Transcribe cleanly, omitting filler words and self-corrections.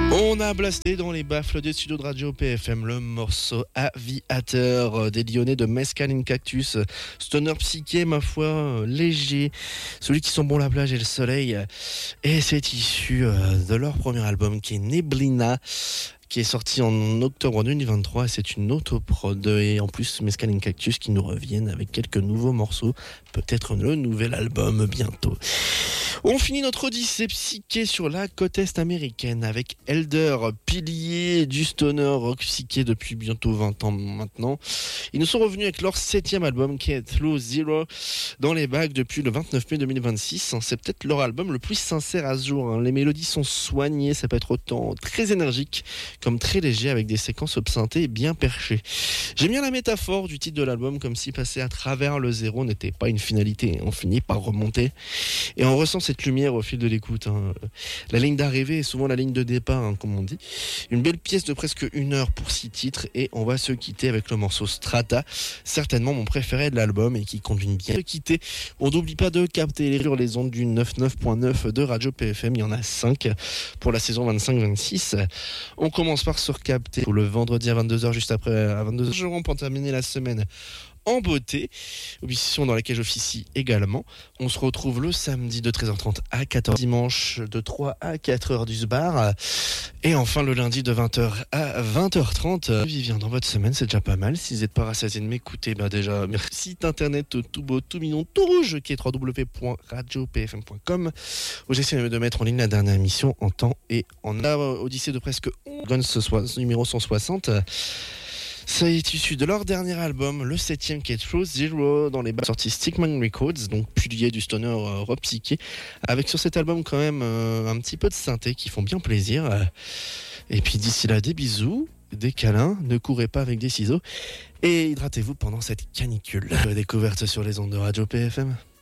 On a blasté dans les baffles des studios de Radio PFM le morceau Aviateur des Lyonnais de Mescal in Cactus. Stoner psyché, ma foi, léger, celui qui sent bon la plage et le soleil. Et c'est issu de leur premier album qui est Neblina, qui est sorti en octobre 2023, et c'est une autoprod. Et en plus, Mescal in Cactus qui nous reviennent avec quelques nouveaux morceaux, peut-être le nouvel album bientôt. On finit notre odyssée psyché sur la côte est américaine avec Elder, pilier du stoner rock psyché depuis bientôt 20 ans maintenant. Ils nous sont revenus avec leur 7e album qui est Through Zero dans les bacs depuis le 29 mai 2026. C'est peut-être leur album le plus sincère à ce jour. Les mélodies sont soignées, ça peut être autant très énergique comme très léger avec des séquences au synthé bien perchées. J'aime bien la métaphore du titre de l'album, comme si passer à travers le zéro n'était pas une finalité. On finit par remonter et on ressent cette lumière au fil de l'écoute. La ligne d'arrivée est souvent la ligne de départ, comme on dit. Une belle pièce de presque 1 heure pour 6 titres, et on va se quitter avec le morceau Strata, certainement mon préféré de l'album et qui conduit bien. Se quitter, on n'oublie pas de capter sur les ondes du 99.9 de Radio PFM. Il y en a 5 pour la saison 25-26. On commence par se recapter le vendredi à 22h, juste après à 22h pour terminer la semaine en beauté, émission dans laquelle j'officie également. On se retrouve le samedi de 13h30 à 14h, dimanche de 3 à 4h du bar, et enfin le lundi de 20h à 20h30. Vivien, dans votre semaine, c'est déjà pas mal. Si vous n'êtes pas rassasié de m'écouter, déjà, merci. Site internet tout beau, tout mignon, tout rouge, qui est www.radiopfm.com, où j'essaie de mettre en ligne la dernière émission en temps et en odyssée de presque 11, numéro 160. Ça est issu de leur dernier album, le 7e qui est Through Zero, dans les bacs sortis Stickman Records, donc pilier du stoner rock psyché, avec sur cet album quand même un petit peu de synthé qui font bien plaisir. Et puis d'ici là, des bisous, des câlins, ne courez pas avec des ciseaux, et hydratez-vous pendant cette canicule. Découverte sur les ondes de Radio PFM.